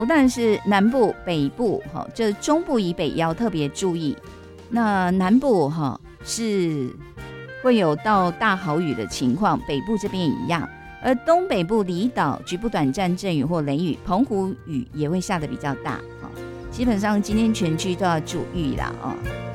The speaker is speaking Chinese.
不但是南部、北部，这中部以北也要特别注意。那南部是会有到大豪雨的情况，北部这边也一样。而东北部离岛局部短暂阵雨或雷雨，澎湖雨也会下得比较大。基本上今天全区都要注意啦。